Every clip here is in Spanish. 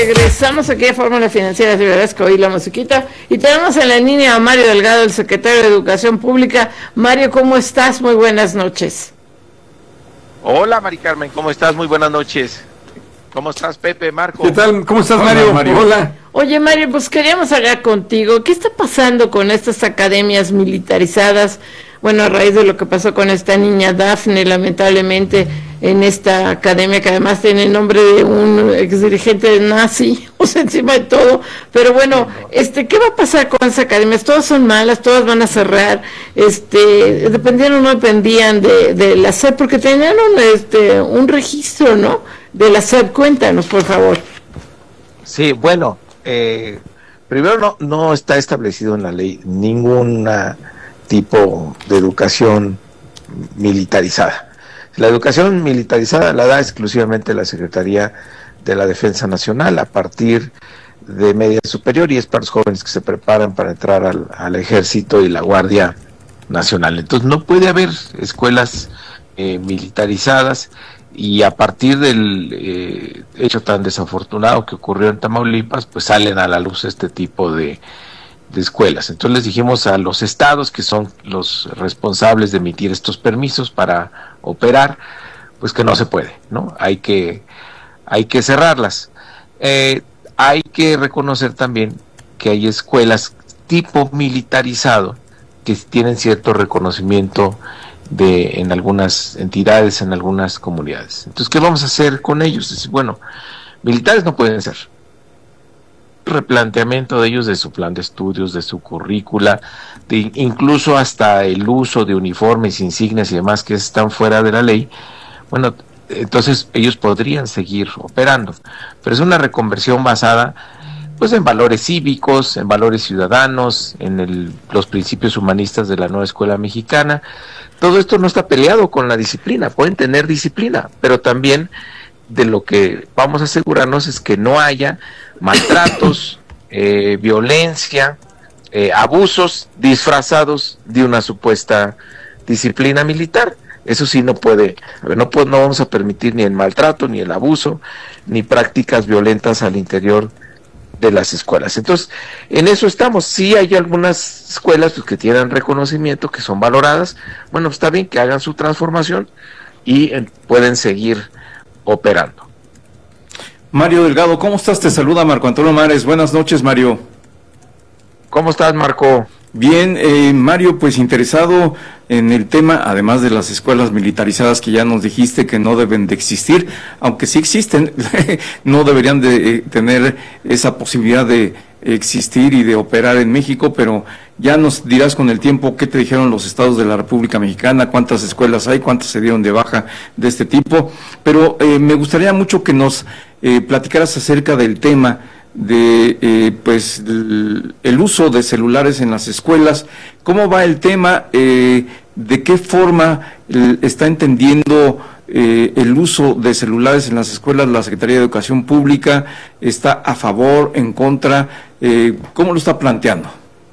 Regresamos aquí a Fórmula Financiera, de verdad es que oí la musiquita. Y tenemos en la línea a Mario Delgado, el secretario de Educación Pública. Mario, ¿cómo estás? Muy buenas noches. Hola, Mari Carmen, ¿cómo estás? Muy buenas noches. ¿Cómo estás, Pepe, Marco? ¿Qué tal? ¿Cómo estás, Mario? Hola. Oye, Mario, pues queríamos hablar contigo. ¿Qué está pasando con estas academias militarizadas? Bueno, a raíz de lo que pasó con esta niña Dafne, lamentablemente, en esta academia que además tiene el nombre de un exdirigente nazi, o sea, encima de todo. Pero bueno, ¿qué va a pasar con esas academias? Todas son malas, todas van a cerrar, dependían o no dependían de la SEP, porque tenían un registro, ¿no? De la SEP. Cuéntanos, por favor. Sí, bueno, primero no está establecido en la ley ningún tipo de educación militarizada. La educación militarizada la da exclusivamente la Secretaría de la Defensa Nacional a partir de media superior, y es para los jóvenes que se preparan para entrar al Ejército y la Guardia Nacional. Entonces no puede haber escuelas militarizadas, y a partir del hecho tan desafortunado que ocurrió en Tamaulipas, pues salen a la luz este tipo de escuelas. Entonces les dijimos a los estados, que son los responsables de emitir estos permisos para operar, pues que no se puede, ¿no? Hay que cerrarlas. Hay que reconocer también que hay escuelas tipo militarizado que tienen cierto reconocimiento en algunas entidades, en algunas comunidades. Entonces, ¿qué vamos a hacer con ellos? Bueno, militares no pueden ser. Replanteamiento de ellos, de su plan de estudios, de su currícula, incluso hasta el uso de uniformes, insignias y demás que están fuera de la ley. Bueno, entonces ellos podrían seguir operando, pero es una reconversión basada pues en valores cívicos, en valores ciudadanos, en los principios humanistas de la nueva escuela mexicana. Todo esto no está peleado con la disciplina, pueden tener disciplina, pero también de lo que vamos a asegurarnos es que no haya maltratos, violencia, abusos disfrazados de una supuesta disciplina militar. Eso sí no puede, no vamos a permitir ni el maltrato, ni el abuso, ni prácticas violentas al interior de las escuelas. Entonces, en eso estamos. Sí hay algunas escuelas pues, que tienen reconocimiento, que son valoradas. Bueno, está bien que hagan su transformación y pueden seguir operando. Mario Delgado, ¿cómo estás? Te saluda Marco Antonio Mares. Buenas noches, Mario. ¿Cómo estás, Marco? Bien, Mario, pues interesado en el tema, además de las escuelas militarizadas que ya nos dijiste que no deben de existir, aunque sí existen, no deberían de tener esa posibilidad de existir y de operar en México, pero ya nos dirás con el tiempo qué te dijeron los estados de la República Mexicana, cuántas escuelas hay, cuántas se dieron de baja de este tipo, pero me gustaría mucho que nos platicaras acerca del tema de pues el uso de celulares en las escuelas. ¿Cómo va el tema? ¿De qué forma está entendiendo el uso de celulares en las escuelas la Secretaría de Educación Pública? ¿Está a favor, en contra? ¿Cómo lo está planteando?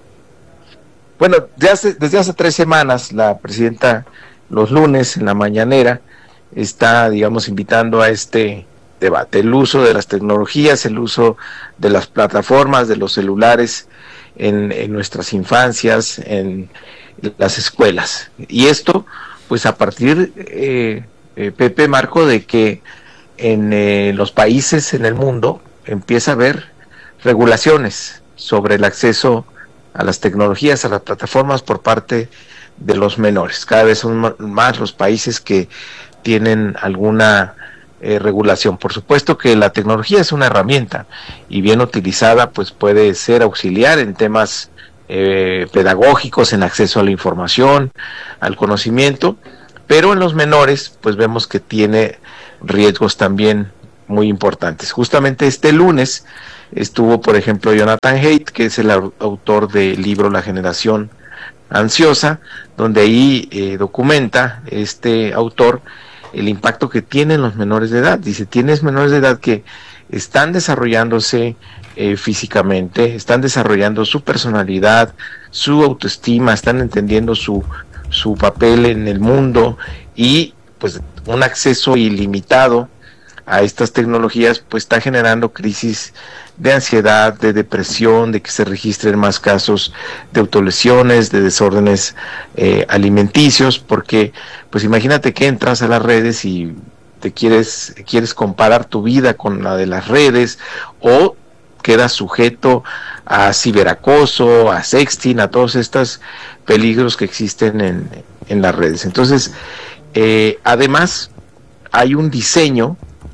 Bueno, desde hace 3 semanas la presidenta los lunes en la mañanera está, digamos, invitando a este debate, el uso de las tecnologías, el uso de las plataformas, de los celulares en nuestras infancias, en las escuelas. Y esto, pues a partir, Pepe, Marco, de que en los países en el mundo empieza a haber regulaciones sobre el acceso a las tecnologías, a las plataformas por parte de los menores. Cada vez son más los países que tienen alguna regulación. Por supuesto que la tecnología es una herramienta y bien utilizada pues puede ser auxiliar en temas pedagógicos, en acceso a la información, al conocimiento, pero en los menores pues vemos que tiene riesgos también muy importantes. Justamente este lunes estuvo, por ejemplo, Jonathan Haidt, que es el autor del libro La Generación Ansiosa, donde ahí documenta este autor el impacto que tienen los menores de edad. Dice, tienes menores de edad que están desarrollándose físicamente, están desarrollando su personalidad, su autoestima, están entendiendo su papel en el mundo y pues un acceso ilimitado a estas tecnologías, pues está generando crisis de ansiedad, de depresión, de que se registren más casos de autolesiones, de desórdenes alimenticios, porque pues imagínate que entras a las redes y te quieres comparar tu vida con la de las redes, o quedas sujeto a ciberacoso, a sexting, a todos estos peligros que existen en las redes. Entonces, además, hay un diseño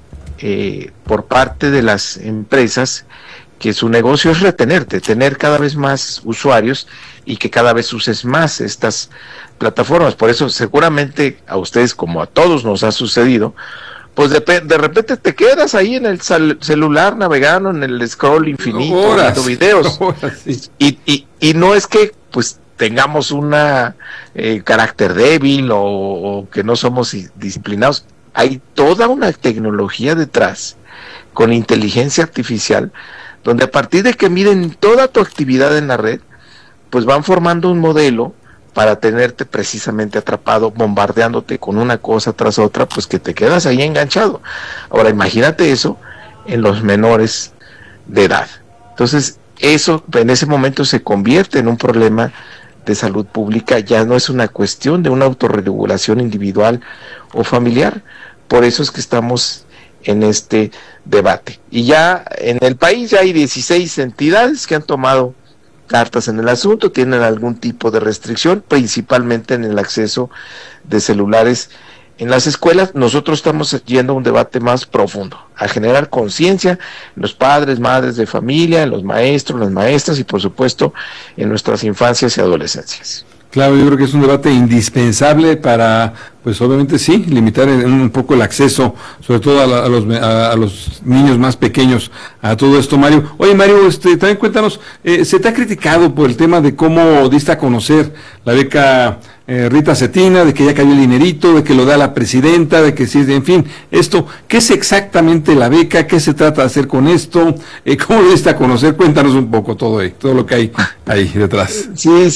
por parte de las empresas que su negocio es retenerte, tener cada vez más usuarios y que cada vez uses más estas plataformas. Por eso seguramente a ustedes, como a todos nos ha sucedido, pues de repente te quedas ahí en el celular navegando en el scroll infinito, viendo videos. Sí. Y no es que pues tengamos una carácter débil o que no somos disciplinados. Hay toda una tecnología detrás con inteligencia artificial, donde a partir de que miden toda tu actividad en la red, pues van formando un modelo para tenerte precisamente atrapado, bombardeándote con una cosa tras otra, pues que te quedas ahí enganchado. Ahora imagínate eso en los menores de edad. Entonces eso en ese momento se convierte en un problema de salud pública, ya no es una cuestión de una autorregulación individual o familiar. Por eso es que estamos en este debate. Y ya en el país ya hay 16 entidades que han tomado cartas en el asunto, tienen algún tipo de restricción, principalmente en el acceso de celulares en las escuelas. Nosotros estamos yendo a un debate más profundo, a generar conciencia en los padres, madres de familia, en los maestros, las maestras y por supuesto en nuestras infancias y adolescencias. Claro, yo creo que es un debate indispensable para, pues obviamente sí, limitar un poco el acceso, sobre todo a los niños más pequeños, a todo esto, Mario. Oye, Mario, también cuéntanos, se te ha criticado por el tema de cómo diste a conocer la beca Rita Cetina, de que ya cayó el dinerito, de que lo da la presidenta, de que sí, en fin, esto, ¿qué es exactamente la beca? ¿Qué se trata de hacer con esto? ¿Cómo lo diste a conocer? Cuéntanos un poco todo lo que hay ahí detrás. Sí,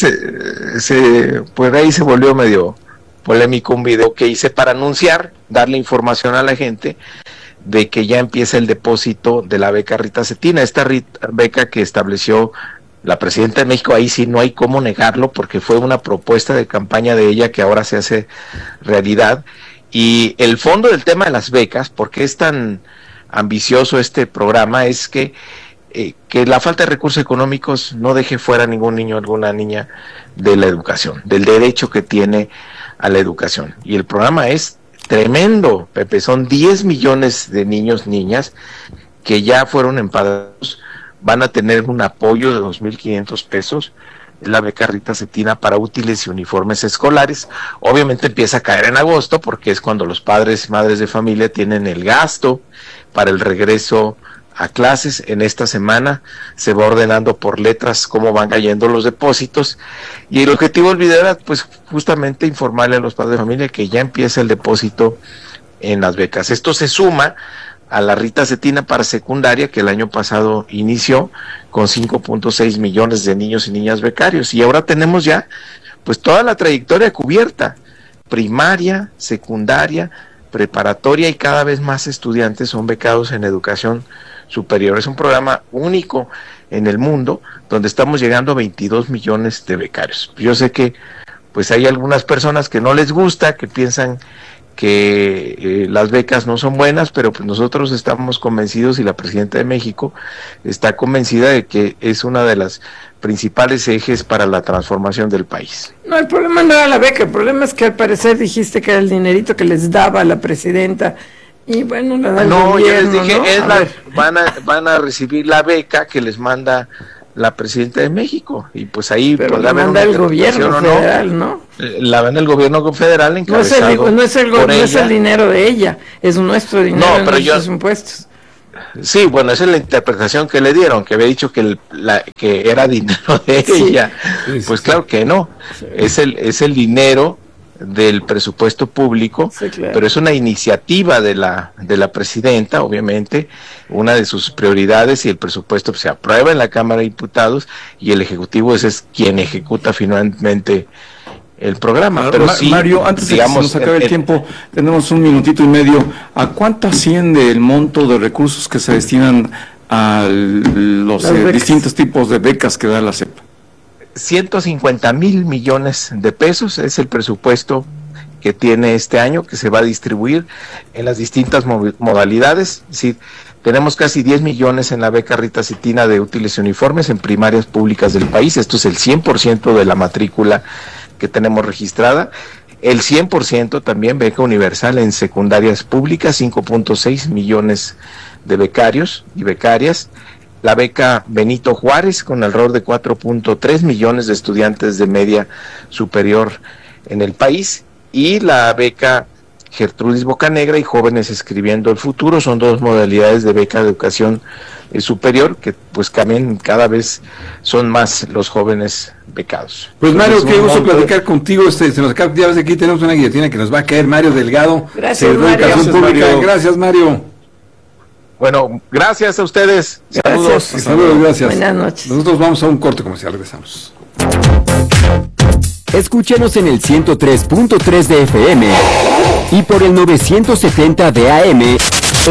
pues ahí se volvió medio polémico un video que hice para anunciar, darle información a la gente de que ya empieza el depósito de la beca Rita Cetina, esta beca que estableció la presidenta de México. Ahí sí no hay cómo negarlo, porque fue una propuesta de campaña de ella que ahora se hace realidad. Y el fondo del tema de las becas, ¿por qué es tan ambicioso este programa? Es que la falta de recursos económicos no deje fuera a ningún niño o alguna niña de la educación, del derecho que tiene a la educación. Y el programa es tremendo, Pepe, son 10 millones de niños, niñas, que ya fueron empadronados, van a tener un apoyo de 2.500 pesos, la beca Rita Cetina para útiles y uniformes escolares. Obviamente empieza a caer en agosto, porque es cuando los padres y madres de familia tienen el gasto para el regreso a clases. En esta semana se va ordenando por letras cómo van cayendo los depósitos, y el objetivo del video era pues justamente informarle a los padres de familia que ya empieza el depósito en las becas. Esto se suma a la Rita Cetina para secundaria, que el año pasado inició con 5.6 millones de niños y niñas becarios, y ahora tenemos ya pues toda la trayectoria cubierta, primaria, secundaria, preparatoria, y cada vez más estudiantes son becados en educación superior. Es un programa único en el mundo, donde estamos llegando a 22 millones de becarios. Yo sé que pues hay algunas personas que no les gusta, que piensan que las becas no son buenas, pero pues nosotros estamos convencidos, y la presidenta de México está convencida de que es una de las principales ejes para la transformación del país. No, el problema no era la beca, el problema es que al parecer dijiste que era el dinerito que les daba la presidenta, y bueno, la da el gobierno, yo les dije, ¿no? van a recibir la beca que les manda la presidenta de México, y pues ahí pero la manda el gobierno federal, ¿no? La manda el gobierno federal encabezado no es el dinero de ella, es nuestro dinero, pero nuestros impuestos. Sí, bueno, esa es la interpretación que le dieron, que había dicho que era dinero de ella. Sí, pues sí, claro que no, sí. Es el dinero del presupuesto público, sí, claro. Pero es una iniciativa de la presidenta, obviamente, una de sus prioridades, y el presupuesto se aprueba en la Cámara de Diputados, y el Ejecutivo es quien ejecuta finalmente el programa. Pero sí, Mario, antes de que se nos acabe el tiempo, tenemos un minutito y medio. ¿A cuánto asciende el monto de recursos que se destinan a los distintos tipos de becas que da la SEP? 150,000 millones de pesos es el presupuesto que tiene este año, que se va a distribuir en las distintas modalidades. Es decir, tenemos casi 10 millones en la beca Rita Cetina de útiles y uniformes en primarias públicas del país. Esto es el 100% de la matrícula que tenemos registrada. El 100% también beca universal en secundarias públicas, 5.6 millones de becarios y becarias. La beca Benito Juárez, con alrededor de 4.3 millones de estudiantes de media superior en el país. Y la beca Gertrudis Bocanegra y Jóvenes Escribiendo el Futuro, son dos modalidades de beca de educación superior que pues también cada vez son más los jóvenes becados. Pues Mario, qué gusto platicar contigo. Se nos acaba, ya ves, aquí tenemos una guillotina que nos va a caer. Mario Delgado, gracias, Mario. Gracias, Mario. Bueno, gracias a ustedes. Gracias. Saludos, gracias. Buenas noches. Nosotros vamos a un corte comercial, regresamos. Escúchenos en el 103.3 de FM y por el 970 de AM.